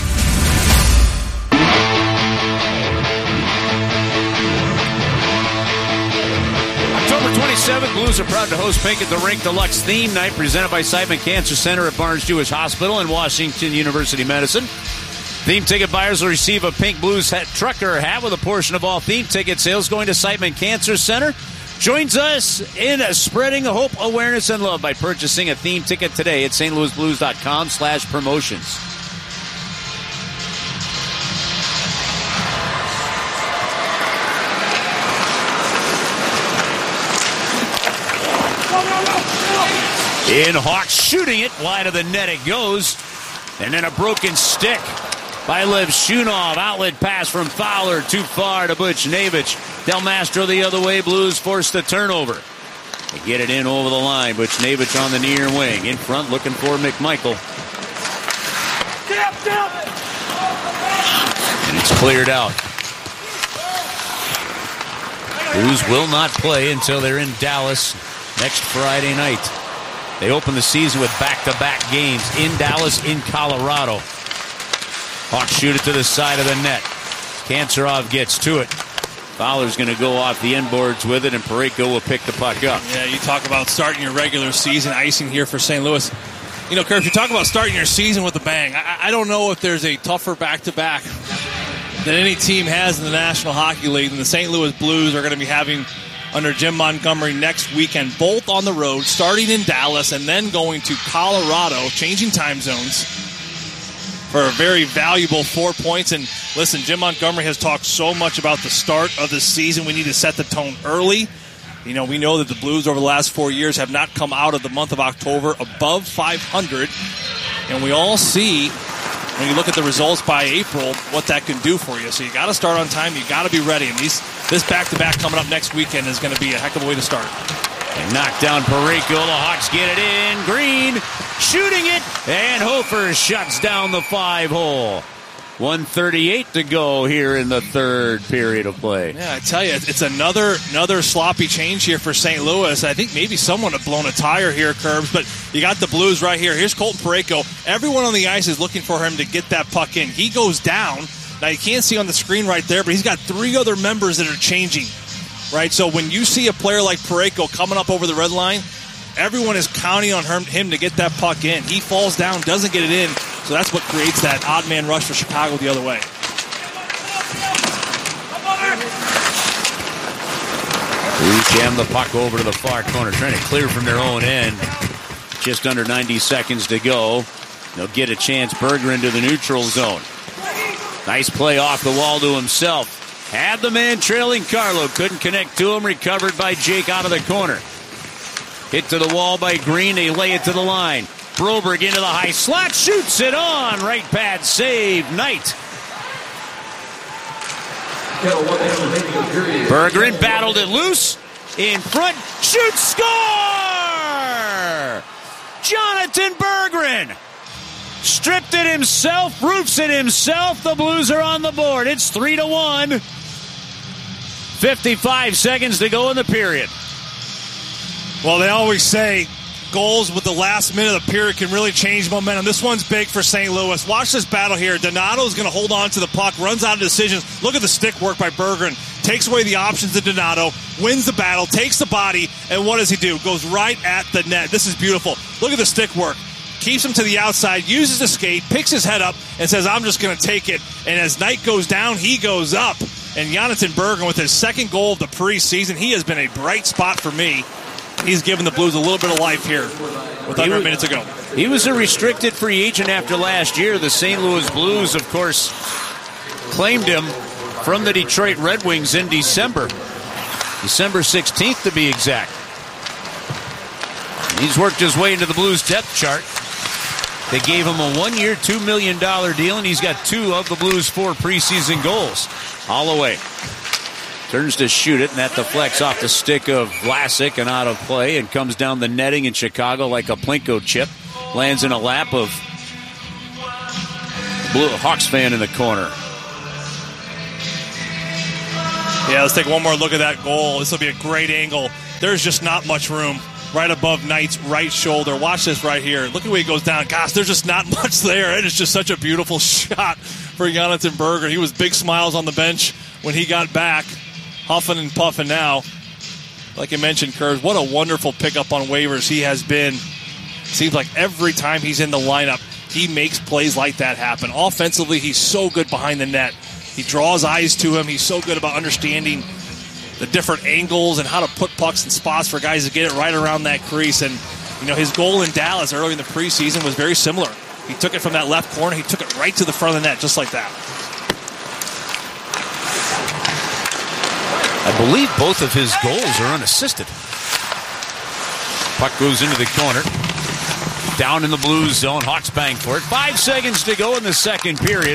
October 27th, Blues are proud to host Pink at the Rink Deluxe Theme Night presented by Seidman Cancer Center at Barnes-Jewish Hospital and Washington University Medicine. Theme ticket buyers will receive a Pink Blues trucker hat with a portion of all theme ticket sales going to Seidman Cancer Center. Joins us in spreading hope, awareness, and love by purchasing a theme ticket today at stlouisblues.com/promotions. In Hawks shooting it, wide of the net it goes. And then a broken stick by Lev Shunov. Outlet pass from Fowler, too far to Butch Navich. Del Mastro the other way, Blues forced the turnover. They get it in over the line. Butch Navich on the near wing. In front looking for McMichael. And it's cleared out. Blues will not play until they're in Dallas next Friday night. They open the season with back-to-back games in Dallas, in Colorado. Hawks shoot it to the side of the net. Kancerov gets to it. Fowler's going to go off the end boards with it, and Parayko will pick the puck up. Yeah, you talk about starting your regular season icing here for St. Louis. You know, Kurt, if you talk about starting your season with a bang, I don't know if there's a tougher back-to-back that any team has in the National Hockey League than the St. Louis Blues are going to be having under Jim Montgomery next weekend, both on the road, starting in Dallas and then going to Colorado, changing time zones for a very valuable 4 points. And listen, Jim Montgomery has talked so much about the start of the season. We need to set the tone early. You know, we know that the Blues over the last 4 years have not come out of the month of October above 500. And we all see, when you look at the results by April, what that can do for you. So you got to start on time. You got to be ready. And this back-to-back coming up next weekend is going to be a heck of a way to start. And knock down Parayko. The Hawks get it in. Green shooting it. And Hofer shuts down the 5-hole. 1:38 to go here in the third period of play. Yeah, I tell you, it's another sloppy change here for St. Louis. I think maybe someone had blown a tire here, Curbs, but you got the Blues right here. Here's Colton Parayko. Everyone on the ice is looking for him to get that puck in. He goes down. Now, you can't see on the screen right there, but he's got 3 other members that are changing, right? So when you see a player like Parayko coming up over the red line, everyone is counting on him to get that puck in. He falls down, doesn't get it in, so that's what creates that odd man rush for Chicago the other way. Blues jam the puck over to the far corner, trying to clear from their own end. Just under 90 seconds to go. They'll get a chance. Berger into the neutral zone. Nice play off the wall to himself. Had the man trailing Carlo. Couldn't connect to him. Recovered by Jake out of the corner. Hit to the wall by Green. They lay it to the line. Broberg into the high slot. Shoots it on. Right pad save. Knight. Bergeron battled it loose. In front. Shoots. Score! Jonathan Bergeron. Stripped it himself. Roofs it himself. The Blues are on the board. It's 3-1. 55 seconds to go in the period. Well, they always say goals with the last minute of the period can really change momentum. This one's big for St. Louis. Watch this battle here. Donato's going to hold on to the puck, runs out of decisions. Look at the stick work by Bergeron. Takes away the options to Donato, wins the battle, takes the body, and what does he do? Goes right at the net. This is beautiful. Look at the stick work. Keeps him to the outside, uses the skate, picks his head up, and says, I'm just going to take it. And as Knight goes down, he goes up. And Jonathan Bergen with his second goal of the preseason, he has been a bright spot for me. He's given the Blues a little bit of life here with under a minute to go. He was a restricted free agent after last year. The St. Louis Blues, of course, claimed him from the Detroit Red Wings in December 16th to be exact. He's worked his way into the Blues depth chart. They gave him a 1-year, $2 million deal, and he's got 2 of the Blues' 4 preseason goals. Holloway turns to shoot it, and that deflects off the stick of Vlasic and out of play and comes down the netting in Chicago like a Plinko chip. Lands in a lap of Blue Hawks fan in the corner. Yeah, let's take one more look at that goal. This will be a great angle. There's just not much room right above Knight's right shoulder. Watch this right here. Look at where he goes down. Gosh, there's just not much there. It is just such a beautiful shot for Jonathan Berger. He was big smiles on the bench when he got back. Huffing and puffing now. Like I mentioned, Curves, what a wonderful pickup on waivers he has been. Seems like every time he's in the lineup, he makes plays like that happen. Offensively, he's so good behind the net. He draws eyes to him. He's so good about understanding the different angles and how to put pucks in spots for guys to get it right around that crease. And, you know, his goal in Dallas early in the preseason was very similar. He took it from that left corner. He took it right to the front of the net, just like that. I believe both of his goals are unassisted. Puck goes into the corner. Down in the Blues zone. Hawks bang for it. 5 seconds to go in the second period.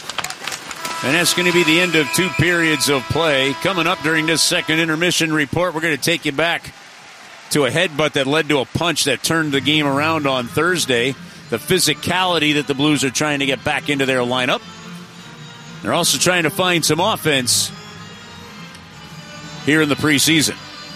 And that's going to be the end of 2 periods of play. Coming up during this second intermission report, we're going to take you back to a headbutt that led to a punch that turned the game around on Thursday. The physicality that the Blues are trying to get back into their lineup. They're also trying to find some offense here in the preseason.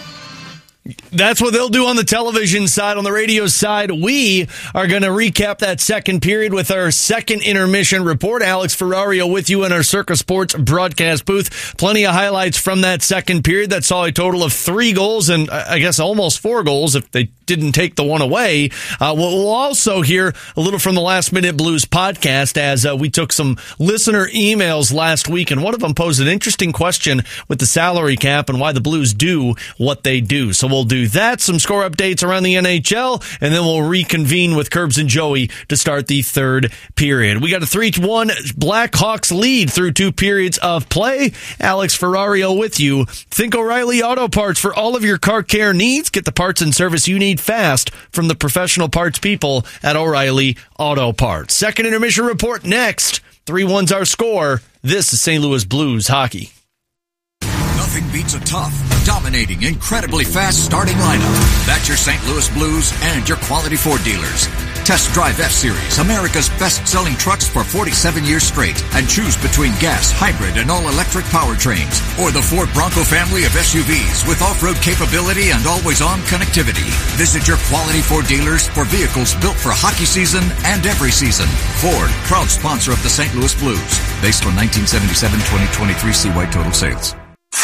That's what they'll do on the television side. On the radio side, we are going to recap that second period with our second intermission report. Alex Ferrario with you in our Circa Sports broadcast booth. Plenty of highlights from that second period that saw a total of 3 goals and I guess almost 4 goals if they didn't take the one away. We'll also hear a little from the Last Minute Blues podcast as we took some listener emails last week, and one of them posed an interesting question with the salary cap and why the Blues do what they do. So we'll do that, some score updates around the NHL, and then we'll reconvene with Curbs and Joey to start the third period. We got a 3-1 Blackhawks lead through 2 periods of play. Alex Ferrario with you. Think O'Reilly Auto Parts for all of your car care needs. Get the parts and service you need fast from the professional parts people at O'Reilly Auto Parts. Second intermission report next. 3-1's our score. This is St. Louis Blues hockey. Nothing beats a tough, dominating, incredibly fast starting lineup. That's your St. Louis Blues and your quality Ford dealers. Test drive F-Series, America's best-selling trucks for 47 years straight, and choose between gas, hybrid, and all-electric powertrains, or the Ford Bronco family of SUVs with off-road capability and always-on connectivity. Visit your quality Ford dealers for vehicles built for hockey season and every season. Ford, proud sponsor of the St. Louis Blues. Based on 1977-2023 CY total sales.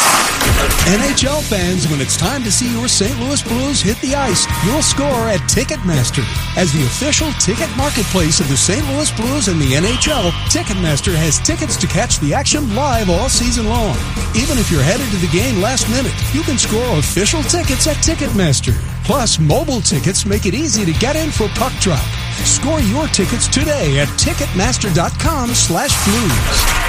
NHL fans, when it's time to see your St. Louis Blues hit the ice, you'll score at Ticketmaster. As the official ticket marketplace of the St. Louis Blues and the NHL, Ticketmaster has tickets to catch the action live all season long. Even if you're headed to the game last minute, you can score official tickets at Ticketmaster. Plus, mobile tickets make it easy to get in for puck drop. Score your tickets today at Ticketmaster.com/Blues.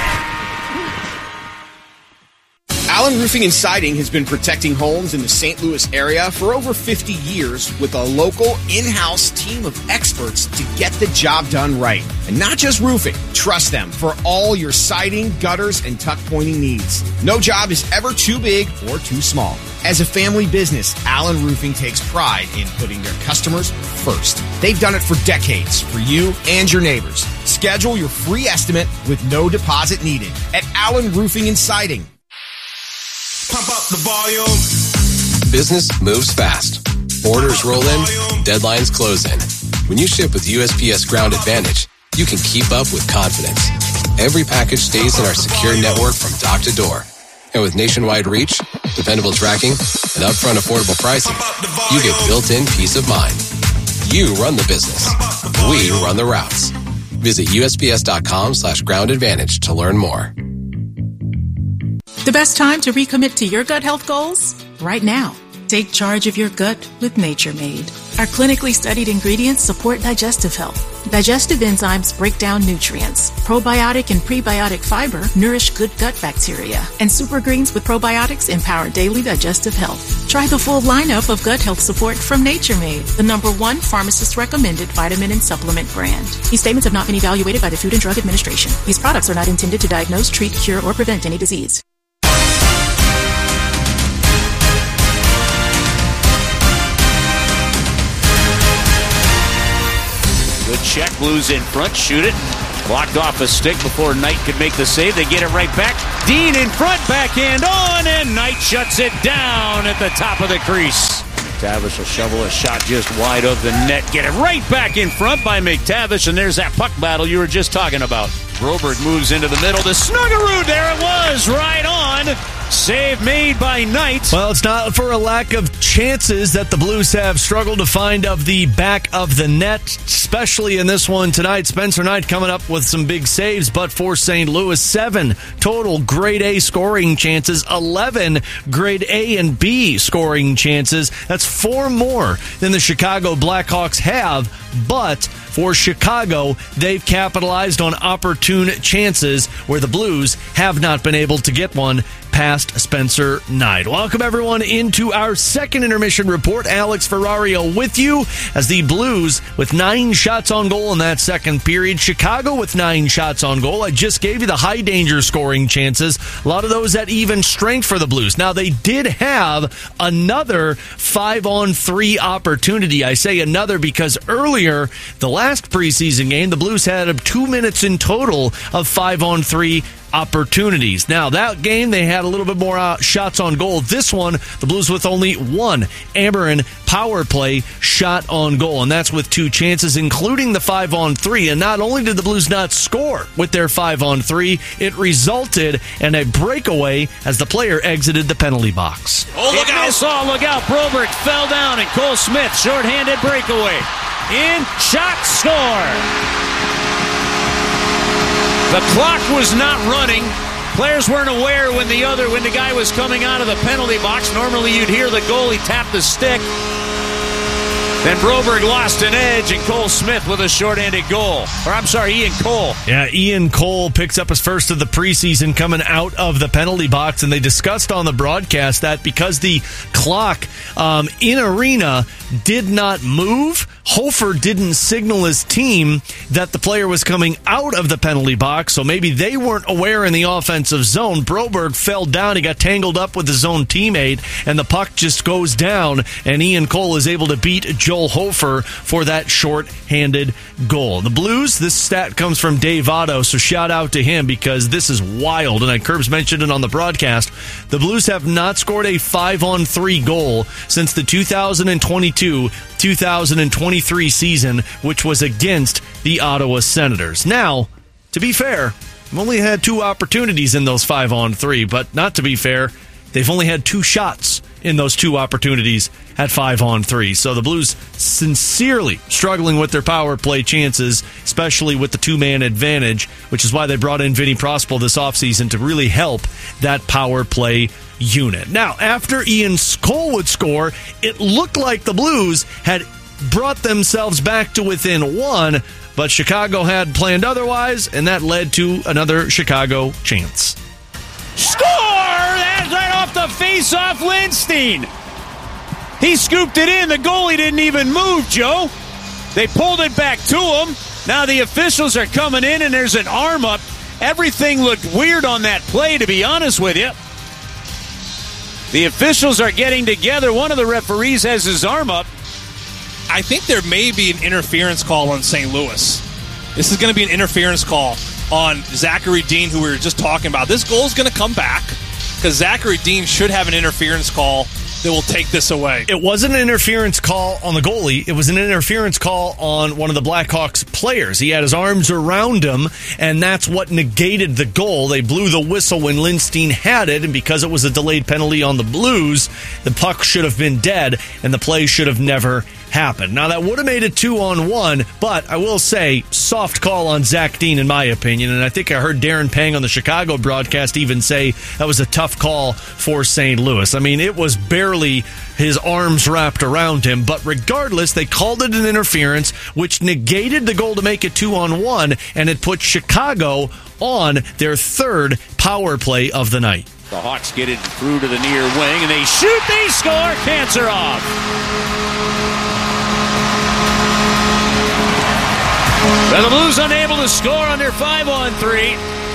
Allen Roofing and Siding has been protecting homes in the St. Louis area for over 50 years with a local in-house team of experts to get the job done right. And not just roofing. Trust them for all your siding, gutters, and tuck pointing needs. No job is ever too big or too small. As a family business, Allen Roofing takes pride in putting their customers first. They've done it for decades for you and your neighbors. Schedule your free estimate with no deposit needed at Allen Roofing and Siding. Pump up the volume. Business moves fast. Orders roll in, deadlines close in. When you ship with USPS Ground Advantage, you can keep up with confidence. Every package stays in our secure network from dock to door. And with nationwide reach, dependable tracking, and upfront affordable pricing, you get built-in peace of mind. You run the business. We run the routes. Visit USPS.com/ground advantage to learn more. The best time to recommit to your gut health goals? Right now. Take charge of your gut with Nature Made. Our clinically studied ingredients support digestive health. Digestive enzymes break down nutrients. Probiotic and prebiotic fiber nourish good gut bacteria. And super greens with probiotics empower daily digestive health. Try the full lineup of gut health support from Nature Made, the #1 pharmacist-recommended vitamin and supplement brand. These statements have not been evaluated by the Food and Drug Administration. These products are not intended to diagnose, treat, cure, or prevent any disease. Good check, Blues in front, shoot it. Blocked off a stick before Knight could make the save. They get it right back. Dean in front, backhand on, and Knight shuts it down at the top of the crease. McTavish will shovel a shot just wide of the net. Get it right back in front by McTavish, and there's that puck battle you were just talking about. Broberg moves into the middle. The Snuggerud, there it was, right on. Save made by Knight. Well, it's not for a lack of chances that the Blues have struggled to find of the back of the net, especially in this one tonight. Spencer Knight coming up with some big saves, but for St. Louis, 7 total grade A scoring chances, 11 grade A and B scoring chances. That's 4 more than the Chicago Blackhawks have, but for Chicago, they've capitalized on opportune chances where the Blues have not been able to get one past Spencer Knight. Welcome, everyone, into our second intermission report. Alex Ferrario with you as the Blues with 9 shots on goal in that second period. Chicago with 9 shots on goal. I just gave you the high danger scoring chances. A lot of those at even strength for the Blues. Now, they did have another 5-on-3 opportunity. I say another because earlier, the last preseason game, the Blues had 2 minutes in total of 5-on-3 opportunities. Now, that game, they had a little bit more shots on goal. This one, the Blues with only 1 Ameren power play shot on goal, and that's with 2 chances, including the 5-on-3. And not only did the Blues not score with their 5-on-3, it resulted in a breakaway as the player exited the penalty box. Oh, look out! Look out! Broberg fell down, and Cole Smith, shorthanded breakaway. In, shot, score! The clock was not running. Players weren't aware when the guy was coming out of the penalty box. Normally you'd hear the goalie tap the stick. Then Broberg lost an edge, and Cole Smith with a shorthanded goal. Ian Cole. Yeah, Ian Cole picks up his first of the preseason coming out of the penalty box, and they discussed on the broadcast that because the clock in arena did not move, Hofer didn't signal his team that the player was coming out of the penalty box, so maybe they weren't aware in the offensive zone. Broberg fell down, he got tangled up with his own teammate, and the puck just goes down, and Ian Cole is able to beat Joel Hofer for that short-handed goal. The Blues, this stat comes from Dave Otto, so shout out to him because this is wild, and Curbs mentioned it on the broadcast. The Blues have not scored a 5-on-3 goal since the 2022-2023 season, which was against the Ottawa Senators. Now, to be fair, they've only had 2 opportunities in those 5-on-3, but not to be fair, they've only had 2 shots in those 2 opportunities at 5-on-3. So the Blues sincerely struggling with their power play chances, especially with the 2-man advantage, which is why they brought in Vinny Prospal this offseason to really help that power play unit. Now, after Ian Cole would score, it looked like the Blues had brought themselves back to within 1, but Chicago had planned otherwise, and that led to another Chicago chance. Score! That's right off the face-off, Lindstein. He scooped it in. The goalie didn't even move, Joe. They pulled it back to him. Now the officials are coming in, and there's an arm up. Everything looked weird on that play, to be honest with you. The officials are getting together. One of the referees has his arm up. I think there may be an interference call on St. Louis. This is going to be an interference call on Zachary Dean, who we were just talking about. This goal is going to come back because Zachary Dean should have an interference call that will take this away. It wasn't an interference call on the goalie. It was an interference call on one of the Blackhawks players. He had his arms around him, and that's what negated the goal. They blew the whistle when Lindstein had it, and because it was a delayed penalty on the Blues, the puck should have been dead, and the play should have never happen. Now, that would have made it 2-on-1, but I will say, soft call on Zach Dean, in my opinion, and I think I heard Darren Pang on the Chicago broadcast even say that was a tough call for St. Louis. I mean, it was barely his arms wrapped around him, but regardless, they called it an interference, which negated the goal to make it 2-on-1, and it put Chicago on their third power play of the night. The Hawks get it through to the near wing, and they shoot, they score, Kanserov. Well, the Blues unable to score on their 5-on-3.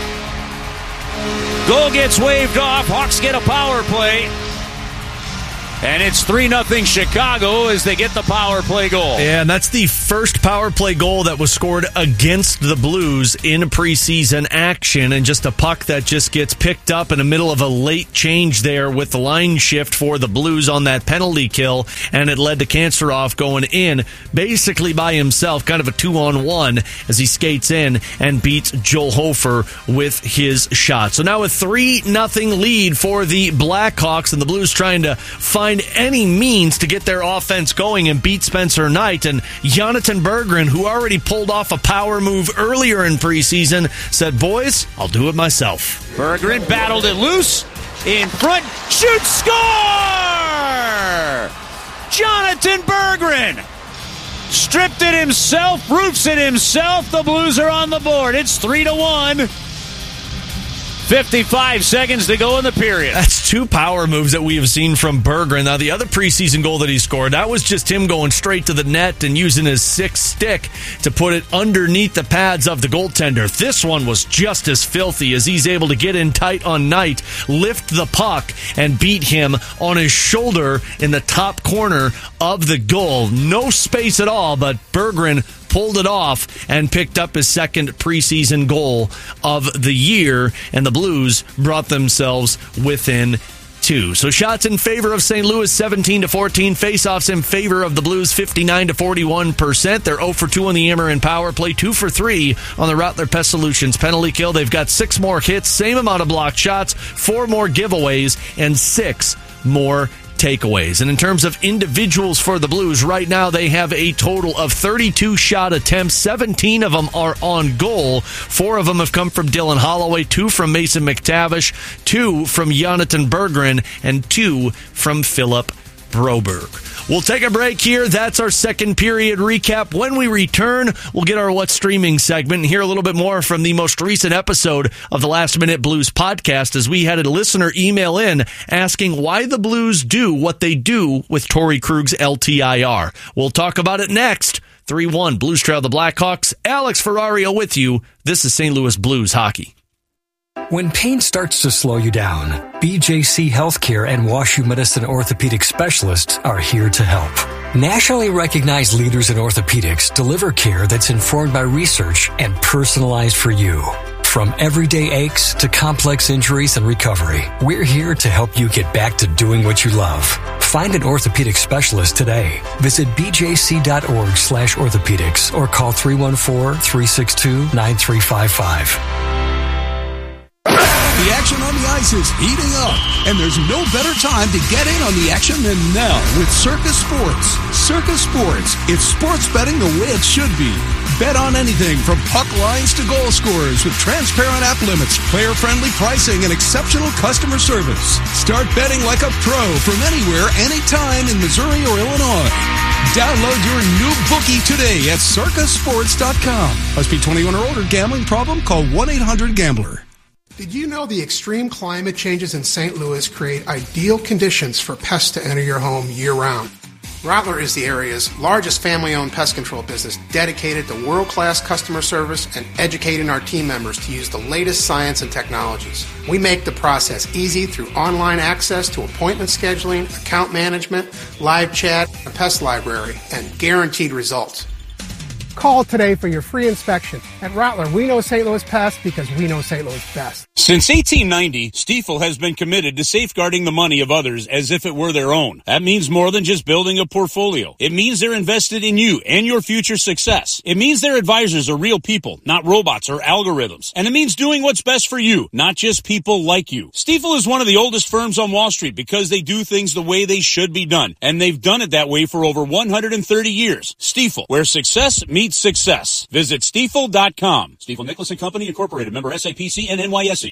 Goal gets waved off, Hawks get a power play. And it's 3-0 Chicago as they get the power play goal. Yeah, and that's the first power play goal that was scored against the Blues in preseason action. And just a puck that just gets picked up in the middle of a late change there with the line shift for the Blues on that penalty kill. And it led to Kanserov going in basically by himself, kind of a 2-on-1 as he skates in and beats Joel Hofer with his shot. So now a 3-0 lead for the Blackhawks, and the Blues trying to find any means to get their offense going and beat Spencer Knight. And Jonathan Berggren, who already pulled off a power move earlier in preseason, said, "Boys, I'll do it myself." Berggren battled it loose, in front, shoots, score! Jonathan Berggren stripped it himself, roofs it himself. The Blues are on the board. It's 3-1. 55 seconds to go in the period. That's two power moves that we have seen from Berggren. Now, the other preseason goal that he scored, that was just him going straight to the net and using his sixth stick to put it underneath the pads of the goaltender. This one was just as filthy as he's able to get in tight on Knight, lift the puck, and beat him on his shoulder in the top corner of the goal. No space at all, but Berggren pulled it off and picked up his second preseason goal of the year, and the Blues brought themselves within 2. So shots in favor of St. Louis, 17-14. Faceoffs in favor of the Blues, 59-41%. They're 0-for-2 on the Ameren power play, 2-for-3 on the Rattler Pest Solutions penalty kill. They've got 6 more hits, same amount of blocked shots, 4 more giveaways, and 6 more takeaways. And in terms of individuals for the Blues, right now they have a total of 32 shot attempts. 17 of them are on goal. 4 of them have come from Dylan Holloway, 2 from Mason McTavish, 2 from Jonathan Berggren, and 2 from Philip Broberg. We'll take a break here. That's our second period recap. When we return, we'll get our What's Streaming segment and hear a little bit more from the most recent episode of the Last Minute Blues podcast, as we had a listener email in asking why the Blues do what they do with Torrey Krug's LTIR. We'll talk about it next. 3-1 Blues trail the Blackhawks. Alex Ferrario with you. This is St. Louis Blues hockey. When pain starts to slow you down, BJC Healthcare and WashU Medicine orthopedic specialists are here to help. Nationally recognized leaders in orthopedics deliver care that's informed by research and personalized for you. From everyday aches to complex injuries and recovery, we're here to help you get back to doing what you love. Find an orthopedic specialist today. Visit bjc.org/orthopedics or call 314-362-9355. The action on the ice is heating up, and there's no better time to get in on the action than now with Circus Sports. Circus Sports, it's sports betting the way it should be. Bet on anything from puck lines to goal scorers with transparent app limits, player-friendly pricing, and exceptional customer service. Start betting like a pro from anywhere, anytime in Missouri or Illinois. Download your new bookie today at circusports.com. Must be 21 or older. Gambling problem? Call 1-800-GAMBLER. Did you know the extreme climate changes in St. Louis create ideal conditions for pests to enter your home year-round? Rattler is the area's largest family-owned pest control business dedicated to world-class customer service and educating our team members to use the latest science and technologies. We make the process easy through online access to appointment scheduling, account management, live chat, a pest library, and guaranteed results. Call today for your free inspection. At Rattler, we know St. Louis Pest because we know St. Louis best. Since 1890, Stifel has been committed to safeguarding the money of others as if it were their own. That means more than just building a portfolio. It means they're invested in you and your future success. It means their advisors are real people, not robots or algorithms. And it means doing what's best for you, not just people like you. Stifel is one of the oldest firms on Wall Street because they do things the way they should be done. And they've done it that way for over 130 years. Stifel, where success meets success. Visit Stifel.com. Stifel Nicholas & Company, Incorporated, member SIPC and NYSE.